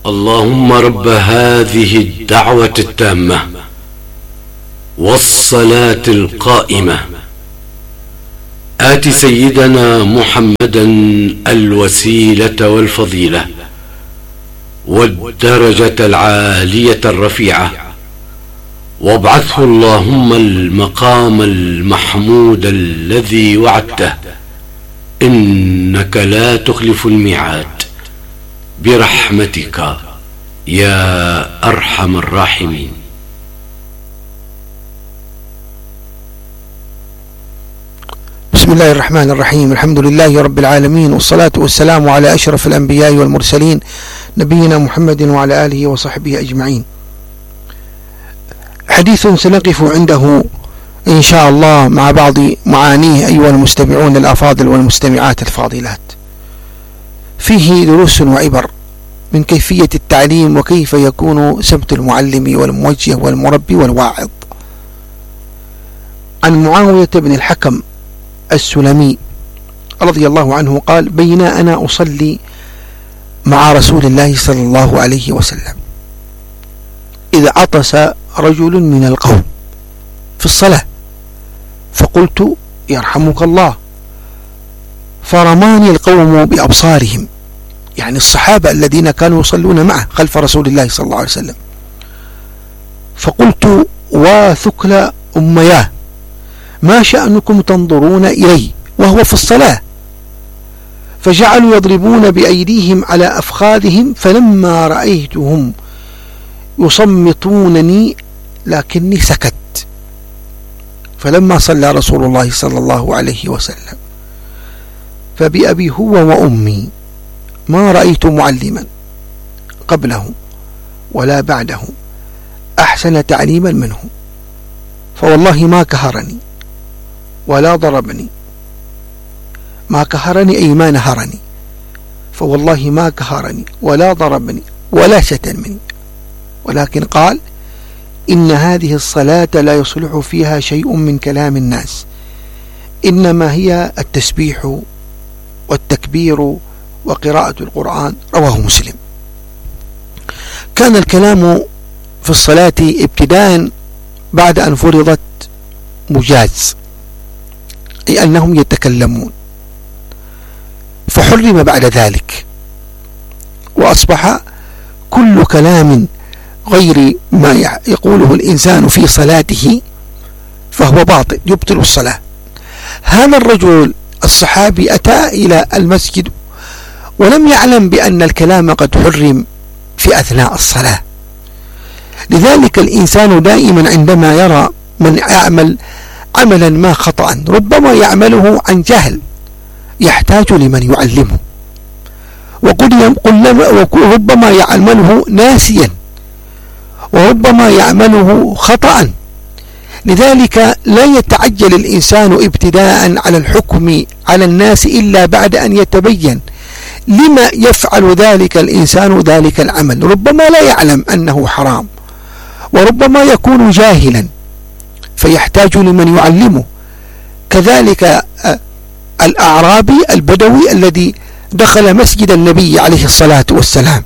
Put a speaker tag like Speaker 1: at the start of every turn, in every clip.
Speaker 1: اللهم رب هذه الدعوة التامة والصلاة القائمة آت سيدنا محمدا الوسيلة والفضيلة والدرجة العالية الرفيعة، وابعثه اللهم المقام المحمود الذي وعدته، إنك لا تخلف الميعاد، برحمتك يا أرحم الراحمين.
Speaker 2: بسم الله الرحمن الرحيم. الحمد لله رب العالمين، والصلاة والسلام على أشرف الأنبياء والمرسلين نبينا محمد وعلى آله وصحبه أجمعين. حديث سنقف عنده إن شاء الله مع بعض معانيه أيها المستمعون الأفاضل والمستمعات الفاضلات، فيه دروس وعبر من كيفية التعليم وكيف يكون سمت المعلم والموجه والمربي والواعظ. عن معاوية بن الحكم السلمي رضي الله عنه قال: بينا أنا أصلي مع رسول الله صلى الله عليه وسلم إذا عطس رجل من القوم في الصلاة، فقلت: يرحمك الله، فرماني القوم بأبصارهم، يعني الصحابة الذين كانوا يصلون معه خلف رسول الله صلى الله عليه وسلم، فقلت: وثكل أمياه، ما شأنكم تنظرون إلي وهو في الصلاة؟ فجعلوا يضربون بأيديهم على أفخاذهم، فلما رأيتهم يصمتونني لكني سكت. فلما صلى رسول الله صلى الله عليه وسلم فبأبي هو وأمي ما رأيت معلما قبله ولا بعده أحسن تعليما منه، فوالله ما كهرني ولا ضربني، ما كهرني أي ما نهرني، فوالله ما كهرني ولا ضربني ولا شتمني، ولكن قال: إن هذه الصلاة لا يصلح فيها شيء من كلام الناس، إنما هي التسبيح والتكبير وقراءة القرآن. رواه مسلم. كان الكلام في الصلاة ابتداء بعد أن فرضت مجاز، أي أنهم يتكلمون، فحرم بعد ذلك، وأصبح كل كلام غير ما يقوله الإنسان في صلاته فهو باطل يبطل الصلاة. هذا الرجل الصحابي أتى إلى المسجد ولم يعلم بأن الكلام قد حرم في أثناء الصلاة. لذلك الإنسان دائما عندما يرى من يعمل عملا ما خطأ ربما يعمله عن جهل يحتاج لمن يعلمه، وربما يعمله ناسيا، وربما يعمله خطأ. لذلك لا يتعجل الإنسان ابتداء على الحكم على الناس إلا بعد أن يتبين لما يفعل ذلك الإنسان ذلك العمل. ربما لا يعلم أنه حرام، وربما يكون جاهلا فيحتاج لمن يعلمه. كذلك الأعرابي البدوي الذي دخل مسجد النبي عليه الصلاة والسلام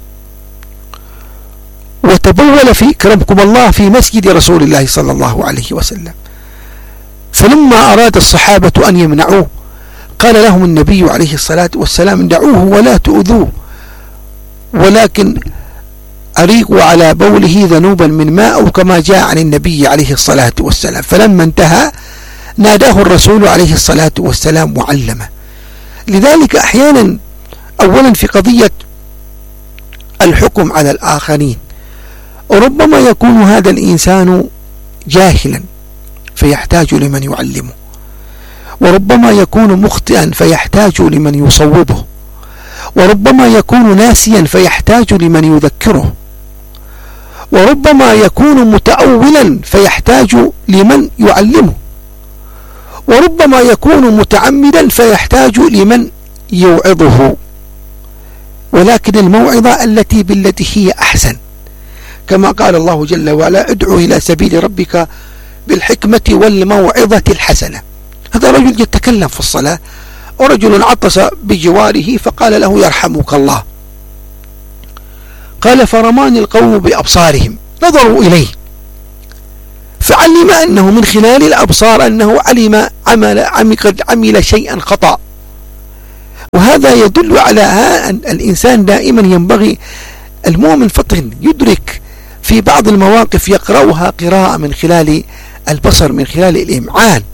Speaker 2: وتبول في كرمكم الله في مسجد رسول الله صلى الله عليه وسلم، فلما أراد الصحابة أن يمنعوه قال لهم النبي عليه الصلاة والسلام: دعوه ولا تؤذوه، ولكن أريقوا على بوله ذنوبا من ماء، أو كما جاء عن النبي عليه الصلاة والسلام. فلما انتهى ناداه الرسول عليه الصلاة والسلام وعلمه. لذلك أحيانا أولا في قضية الحكم على الآخرين ربما يكون هذا الإنسان جاهلا فيحتاج لمن يعلمه، وربما يكون مخطئا فيحتاج لمن يصوبه، وربما يكون ناسيا فيحتاج لمن يذكره، وربما يكون متأولا فيحتاج لمن يعلمه، وربما يكون متعمدا فيحتاج لمن يوعظه. ولكن الموعظة بالتي هي أحسن، كما قال الله جل وعلا: ادعو إلى سبيل ربك بالحكمة والموعظة الحسنة. هذا رجل يتكلم في الصلاة ورجل عطس بجواره فقال له: يرحمك الله. قال فرماني القوم بأبصارهم، نظروا إليه فعلم أنه من خلال الأبصار أنه قد عمل شيئا خطأ. وهذا يدل على أن الإنسان دائما ينبغي المؤمن فطن يدرك في بعض المواقف يقرأها قراءة من خلال البصر، من خلال الإمعان،